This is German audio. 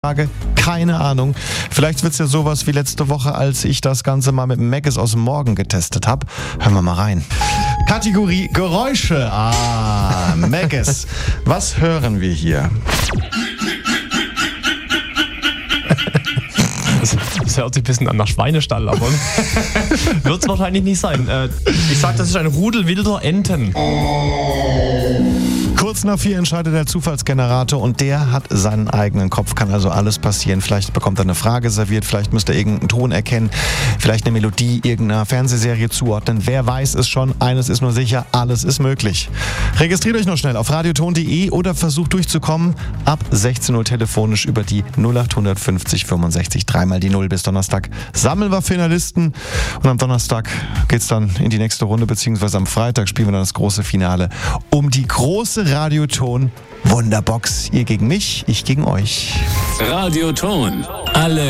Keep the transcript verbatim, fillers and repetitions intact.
Frage, keine Ahnung. Vielleicht wird es ja sowas wie letzte Woche, als ich das Ganze mal mit dem Maggis aus dem Morgen getestet habe. Hören wir mal rein. Kategorie Geräusche. Ah, Maggis. Was hören wir hier? Das, das hört sich ein bisschen an nach Schweinestall, aber wird es wahrscheinlich nicht sein. Äh, ich sag, das ist ein Rudel wilder Enten. Kurz nach vier entscheidet der Zufallsgenerator und der hat seinen eigenen Kopf, kann also alles passieren. Vielleicht bekommt er eine Frage serviert, vielleicht müsst ihr irgendeinen Ton erkennen, vielleicht eine Melodie irgendeiner Fernsehserie zuordnen. Wer weiß es schon, eines ist nur sicher, alles ist möglich. Registriert euch noch schnell auf radioton punkt de oder versucht durchzukommen ab sechzehn Uhr telefonisch über die null acht fünfzig fünfundsechzig, dreimal die Null bis Donnerstag. Sammeln wir Finalisten und am Donnerstag geht's dann in die nächste Runde, beziehungsweise am Freitag spielen wir dann das große Finale um die große Radioton Wunderbox. Ihr gegen mich, ich gegen euch. Radioton. Alle